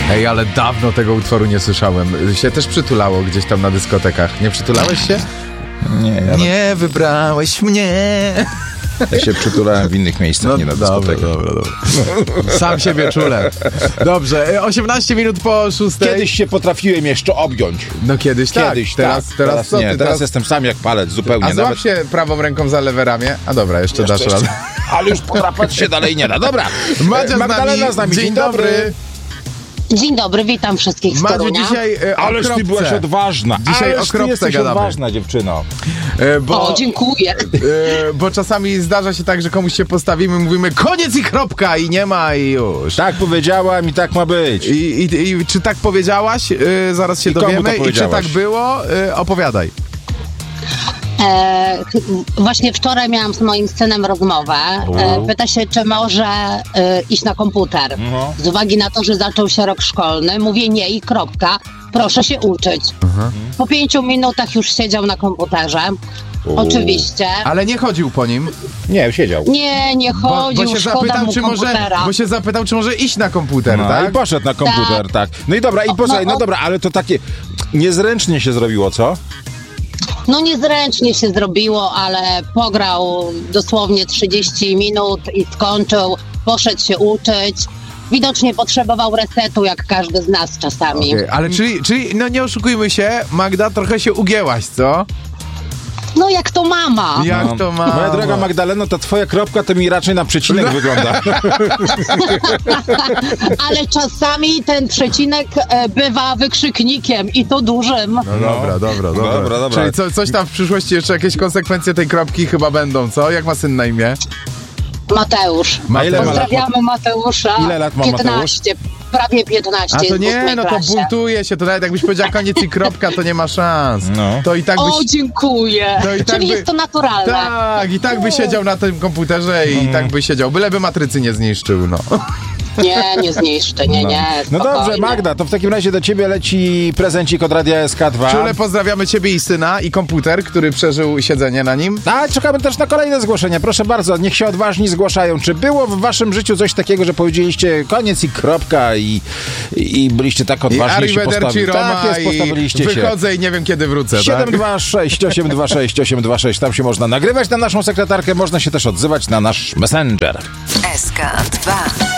Ej, ale dawno tego utworu nie słyszałem. Się też przytulało gdzieś tam na dyskotekach. Nie przytulałeś się? Nie, Nie wybrałeś mnie. Ja się przytulałem w innych miejscach, nie na dyskotekach. Dobra. Sam siebie czule. Dobrze, 18 minut po 6. Kiedyś się potrafiłem jeszcze objąć. No kiedyś tak. Teraz co nie, ty? teraz jestem sam jak palec, zupełnie. A złap się prawą ręką za lewe ramię. A dobra, jeszcze dasz radę. Ale już podrapać się dalej nie da. Dobra, Magdalena z nami. Dzień dobry. Dzień dobry, witam wszystkich z Madziu, Torunia. dzisiaj o Ależ ty byłaś odważna. Dzisiaj Ależ o kropce ty jesteś gadamy. odważna, dziewczyno. O, dziękuję. Bo czasami zdarza się tak, że komuś się postawimy, mówimy koniec i kropka i nie ma i już. Tak powiedziałam i tak ma być. I czy tak powiedziałaś? Zaraz się I komu to dowiemy. I czy powiedziałaś? tak było? Opowiadaj. Właśnie wczoraj miałam z moim synem rozmowę. Pyta się, czy może iść na komputer. No. Z uwagi na to, że zaczął się rok szkolny. Mówię nie i kropka. Proszę się uczyć. Po 5 minutach już siedział na komputerze. Oczywiście. Ale nie chodził po nim. Nie, siedział. Nie chodził, Bo się szkoda zapytał, mu komputera. bo się zapytał, czy może iść na komputer, No, tak? i poszedł na komputer, tak. No i dobra, no dobra, ale to takie niezręcznie się zrobiło, co? No niezręcznie się zrobiło, ale pograł dosłownie 30 minut i skończył, poszedł się uczyć. Widocznie potrzebował resetu, jak każdy z nas czasami. Okay, ale czyli, no nie oszukujmy się, Magda, trochę się ugięłaś, co? No jak to mama. Jak to ma? Moja droga Magdaleno, ta twoja kropka to mi raczej na przecinek wygląda. Ale czasami ten przecinek bywa wykrzyknikiem i to dużym. No dobra. Czyli coś tam w przyszłości jeszcze jakieś konsekwencje tej kropki chyba będą, co? Jak ma syn na imię? Mateusz. A ile ma lat? Pozdrawiamy Mateusza. Ile lat ma 15, prawie 15. A to jest w nie, ósmej no to klasie. buntuje się, to nawet jakbyś powiedział koniec i kropka, to nie ma szans. No. To i tak byś... O, dziękuję. To i tak Czyli by- jest to naturalne. Tak, i tak by siedział na tym komputerze i tak by siedział, byleby matrycy nie zniszczył, no. Nie zniszczy, nie. No dobrze, spokojnie. Magda, to w takim razie do ciebie leci prezencik od Radia SK2. Czule pozdrawiamy ciebie i syna i komputer, który przeżył siedzenie na nim. A czekamy też na kolejne zgłoszenia. Proszę bardzo, niech się odważni zgłaszają. Czy było w waszym życiu coś takiego, że powiedzieliście koniec i kropka i byliście tak I odważni, że się arrivederci Roma tak jest, postawiliście i się. wychodzę i nie wiem kiedy wrócę, tak? 726 826 826. Tam się można nagrywać na naszą sekretarkę, można się też odzywać na nasz Messenger. SK2